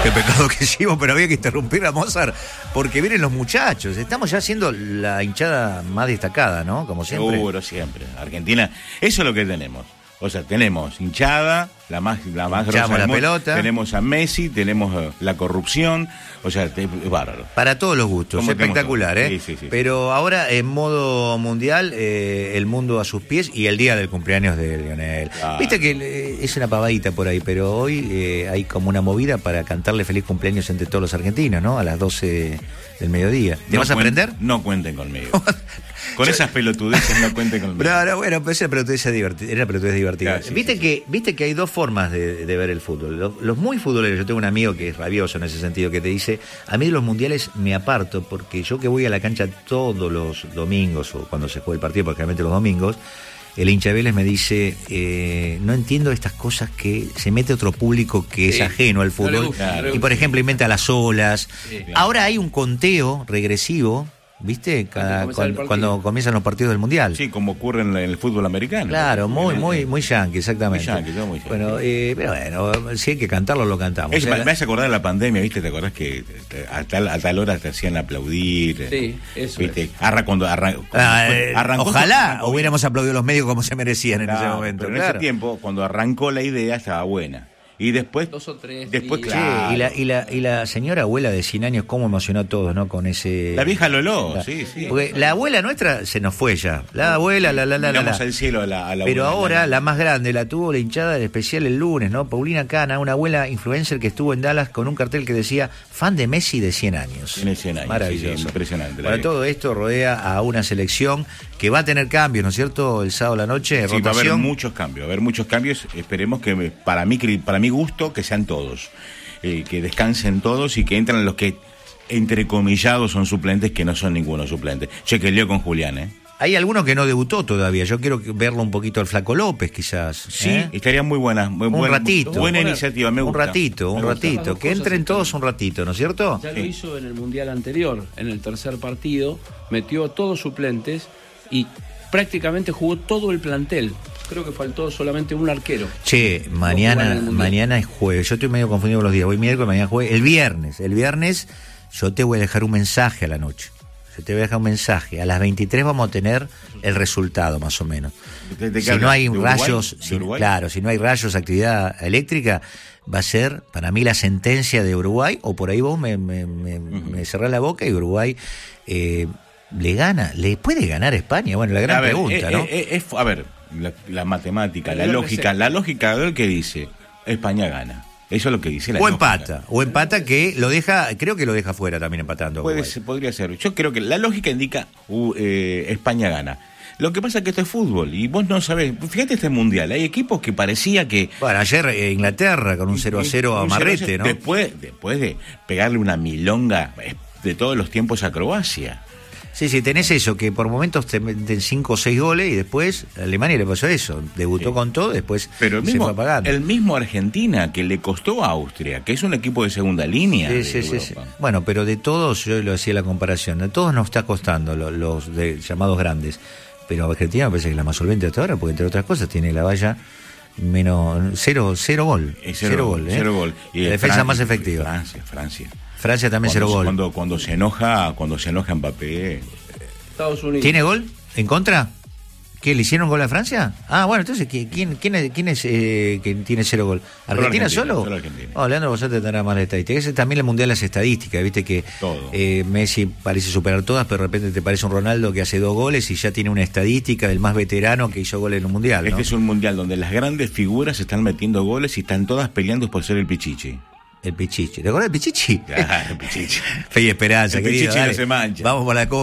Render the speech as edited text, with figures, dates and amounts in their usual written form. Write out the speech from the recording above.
Qué pecado que hicimos, pero había que interrumpir a Mozart porque vienen los muchachos. Estamos ya siendo la hinchada más destacada, ¿no? Como siempre. Seguro, siempre. Argentina, eso es lo que tenemos. O sea, tenemos hinchada, la más grosa la del mundo. pelota. Tenemos a Messi, tenemos la corrupción. O sea, es bárbaro. Para todos los gustos, espectacular, ¿eh? Sí. Pero ahora, en modo mundial, el mundo a sus pies y el día del cumpleaños de Lionel. Claro. Viste que es una pavadita por ahí, pero hoy hay como una movida para cantarle feliz cumpleaños entre todos los argentinos, ¿no? A las 12 del mediodía. ¿Te vas a aprender? No cuenten conmigo. Con esas pelotudeces no cuenten conmigo. No, bueno, pero esa pelotudez es divertida. Claro, ¿Viste que hay dos formas de ver el fútbol? Los muy futboleros, yo tengo un amigo que es rabioso en ese sentido, que te dice, a mí de los mundiales me aparto, porque yo que voy a la cancha todos los domingos, o cuando se juega el partido, porque realmente los domingos, el hincha de Vélez me dice, no entiendo estas cosas que se mete otro público que es ajeno al fútbol. Claro. Y por ejemplo inventa las olas. Sí, claro. Ahora hay un conteo regresivo, ¿viste? Cuando comienzan los partidos del Mundial. Sí, como ocurre en el fútbol americano. Claro, muy yankee, exactamente. Muy yankee. Bueno, pero bueno, si hay que cantarlo, lo cantamos. Me hace acordar de la pandemia, ¿viste? ¿Te acordás que a tal hora te hacían aplaudir? Sí, eso ¿viste? es. Arrancó ojalá hubiéramos aplaudido los medios como se merecían en ese momento. Pero en ese tiempo, cuando arrancó la idea, estaba buena. Y después... 2 o 3 después, días. claro. Y la señora abuela de 100 años, cómo emocionó a todos, ¿no? Con ese... La vieja Loló, sí. Porque la abuela nuestra se nos fue ya. La abuela, Miramos al cielo a la Pero abuela. ahora, la más grande, la tuvo la hinchada del especial el lunes, ¿no? Paulina Cana, una abuela influencer que estuvo en Dallas con un cartel que decía, fan de Messi de 100 años. Tiene 100 años. Maravilloso. Sí, impresionante. Bueno, todo esto rodea a una selección que va a tener cambios, ¿no es cierto? El sábado a la noche, Sí, rotación. va a haber muchos cambios. Esperemos que, para mi gusto, que sean todos. Que descansen todos y que entren los que, entrecomillados, son suplentes, que no son ninguno suplente. Chequeó con Julián, ¿eh? Hay alguno que no debutó todavía. Yo quiero verlo un poquito al Flaco López, quizás. Sí, estaría muy buena. Un ratito. Buena iniciativa, me gusta. Un ratito. Que entren todos un ratito, ¿no es cierto? Ya lo hizo en el Mundial anterior, en el tercer partido, metió a todos suplentes y prácticamente jugó todo el plantel. Creo que faltó solamente un arquero. Che, mañana es jueves. Yo estoy medio confundido con los días. Hoy miércoles, mañana jueves. El viernes yo te voy a dejar un mensaje a la noche. Yo te voy a dejar un mensaje. A las 23 vamos a tener el resultado, más o menos. Si no hay rayos, si no hay rayos, actividad eléctrica, va a ser para mí la sentencia de Uruguay, o por ahí vos me cerrás la boca y Uruguay le puede ganar a España. Bueno, la gran pregunta, ¿no? A ver, la matemática, la lógica del que dice, España gana. Eso es lo que dice la lógica. O empata que lo deja, creo que lo deja fuera también empatando. Podría ser. Yo creo que la lógica indica España gana. Lo que pasa es que esto es fútbol y vos no sabés. Fíjate este mundial, hay equipos que parecía que... Bueno, ayer Inglaterra con un 0-0 a Marrete, ¿no? Después de pegarle una milonga de todos los tiempos a Croacia. Sí, tenés eso, que por momentos te meten 5 o 6 goles y después a Alemania le pasó eso. Debutó con todo, después se fue apagando. El mismo Argentina, que le costó a Austria, que es un equipo de segunda línea. Sí. Bueno, pero de todos, yo lo hacía la comparación, de todos nos está costando los llamados grandes. Pero Argentina me parece que es la más solvente hasta ahora, porque entre otras cosas tiene la valla menos cero gol. Cero gol. Y la defensa más efectiva. Francia también 0 gol. Cuando se enoja Mbappé. Estados Unidos. ¿Tiene gol en contra? ¿Qué, le hicieron gol a Francia? Ah, bueno, entonces, ¿quién es que tiene 0 gol? ¿Argentina solo? Solo Argentina. Leandro Bosate tendrá más de estadísticas. Ese también el mundial de las estadísticas, viste que Messi parece superar todas, pero de repente te parece un Ronaldo que hace 2 goles y ya tiene una estadística del más veterano que hizo goles en un mundial, ¿no? Este es un mundial donde las grandes figuras están metiendo goles y están todas peleando por ser el Pichichi. El Pichichi. ¿Te acuerdas del Pichichi? Claro, el Pichichi. Fe y esperanza, el querido. Pichichi no se mancha. Vamos por la Copa.